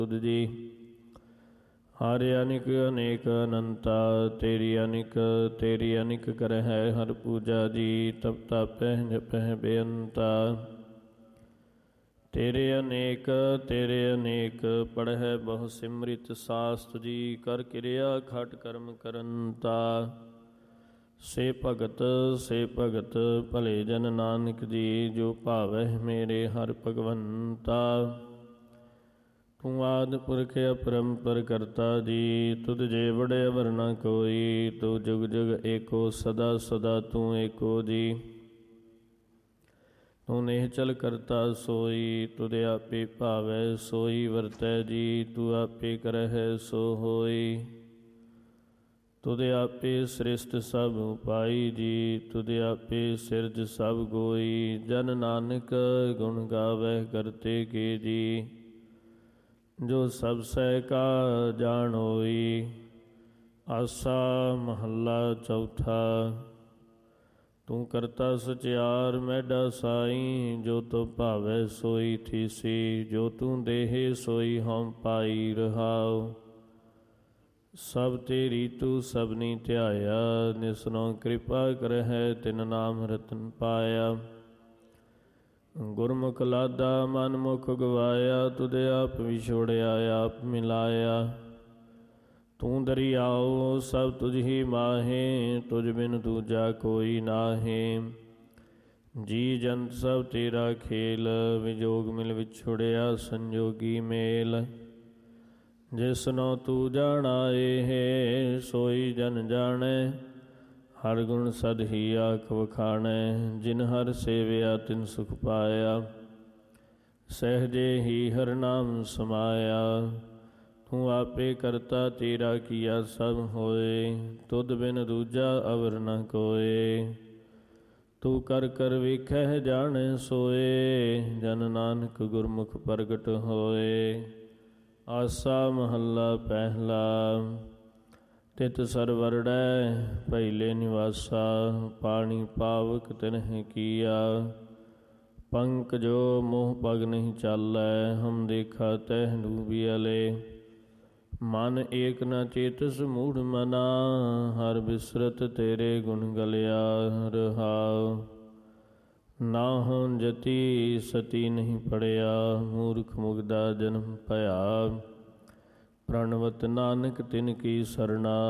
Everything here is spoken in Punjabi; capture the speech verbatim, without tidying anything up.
ਤੁਧ ਜੀ ਹਰਿ ਅਨਿਕ ਅਨੇਕ ਅਨੰਤਾ, ਤੇਰੀ ਅਨਿਕ ਤੇਰੀ ਅਨਿਕ ਕਰਹਿ ਹਰ ਪੂਜਾ ਜੀ। ਤਪ ਤਪਹਿ ਜਪਹਿ ਬੇਅੰਤਾ, ਤੇਰੇ ਅਨੇਕ ਤੇਰੇ ਅਨੇਕ ਪੜ੍ਹੈ ਬਹੁ ਸਿਮਰਿਤ ਸਾਸਤ ਜੀ। ਕਰ ਕਿਰਿਆ ਖਟ ਕਰਮ ਕਰੰਤਾ, ਸੇ ਭਗਤ ਸੇ ਭਗਤ ਭਲੇ ਜਨ ਨਾਨਕ ਜੀ। ਜੋ ਭਾਵਹਿ ਮੇਰੇ ਹਰਿ ਭਗਵੰਤਾ, ਤੂੰ ਆਦਿ ਪੁਰਖ ਅਪਰੰਪਰ ਕਰਤਾ ਜੀ। ਤੁਧ ਜੇ ਵੜੇ ਅਵਰ ਨ ਕੋਈ, ਤੂੰ ਜੁਗ ਜੁਗ ਏਕੋ ਸਦਾ ਸਦਾ ਤੂੰ ਏਕੋ ਜੀ। ਤੂੰ ਨਿਹਚਲ ਕਰਤਾ ਸੋਈ, ਤੁਧ ਆਪੇ ਭਾਵੈ ਸੋਈ ਵਰਤੈ ਜੀ। ਤੂੰ ਆਪੇ ਕਰਹਿ ਸੋ ਹੋਈ, ਤੁਧ ਆਪੇ ਸ੍ਰਿਸ਼ਟ ਸਭ ਉਪਾਈ ਜੀ। ਤੁਧ ਆਪੇ ਸਿਰਜ ਸਭ ਗੋਈ, ਜਨ ਨਾਨਕ ਗੁਣ ਗਾਵੈ ਕਰਤੇ ਕੇ ਜੀ। ਜੋ ਸਭ ਸਹਿ ਕਾ ਜਾਣ ਹੋਈ, ਆਸਾ ਮਹੱਲਾ ਚੌਥਾ। ਤੂੰ ਕਰਤਾ ਸਚਿਆਰ ਮੈਡਾ ਸਾਈ, ਜੋ ਤੋ ਭਾਵੈ ਸੋਈ ਥੀਸੀ। ਜੋ ਤੂੰ ਦੇਹੇ ਸੋਈ ਹਉ ਪਾਈ ਰਹਾਉ, ਸਭ ਤੇਰੀ ਤੂੰ ਸਭਨੀ ਧਿਆਇਆ। ਨਿਸਨੋ ਕਿਰਪਾ ਕਰਹਿ ਤਿਨ ਨਾਮ ਰਤਨ ਪਾਇਆ। ਗੁਰਮੁਖ ਲਾਦਾ ਮਨ ਮੁਖ ਗਵਾਇਆ, ਤੁਧ ਆਪ ਵਿਛੋੜਿਆ ਆਪ ਮਿਲਾਇਆ। ਤੂੰ ਦਰਿਆਓ ਸਭ ਤੁਝ ਹੀ ਮਾਹੇ, ਤੁਝ ਬਿਨ ਦੂਜਾ ਕੋਈ ਨਾਹੇ। ਜੀ ਜੰਤ ਸਭ ਤੇਰਾ ਖੇਲ, ਵਿਜੋਗ ਮਿਲ ਵਿਛੁੜਿਆ ਸੰਜੋਗੀ ਮੇਲ। ਜਿਸਨੋ ਤੂੰ ਜਾਣਾਏ ਸੋਈ ਜਨ ਜਾਣੈ, ਹਰ ਗੁਣ ਸਦ ਹੀ ਆਖ ਵਖਾਣੈ। ਜਿਨ ਹਰ ਸੇਵਿਆ ਤਿਨ ਸੁਖ ਪਾਇਆ, ਸਹਿਜੇ ਹੀ ਹਰ ਨਾਮ ਸਮਾਇਆ। ਤੂੰ ਆਪੇ ਕਰਤਾ ਤੇਰਾ ਕੀਆ ਸਭ ਹੋਏ, ਤੁਧ ਬਿਨ ਦੂਜਾ ਅਵਰ ਨ ਕੋਏ। ਤੂੰ ਕਰ ਕਰ ਵੇਖਹਿ ਜਾਣੈ ਸੋਏ, ਜਨ ਨਾਨਕ ਗੁਰਮੁਖ ਪ੍ਰਗਟ ਹੋਏ। ਆਸਾ ਮਹੱਲਾ ਪਹਿਲਾ। ਤਿਤ ਸਰਵਰੜੈ ਪਹਿਲੇ ਨਿਵਾਸਾ, ਪਾਣੀ ਪਾਵਕ ਤਿਨਹਿ ਕੀਆ। ਪੰਕਜੋ ਮੋਹ ਪਗ ਨਹੀਂ ਚਾਲੈ, ਹਮ ਦੇਖਾ ਤਹਿ ਡੂਬਿਆਲੇ। ਮਨ ਏਕ ਨ ਚੇਤਸ ਮੂੜ ਮਨਾ, ਹਰ ਬਿਸਰਤ ਤੇਰੇ ਗੁਣ ਗਲਿਆ ਰਹਾਉ। ਨਾ ਹੋਣ ਜਤੀ ਸਤੀ ਨਹੀਂ ਪੜਿਆ, ਮੂਰਖ ਮੁਗਦਾ ਜਨਮ ਭਇਆ। ਪ੍ਰਣਵਤ ਨਾਨਕ ਤਿਨ ਕੀ ਸਰਣਾ,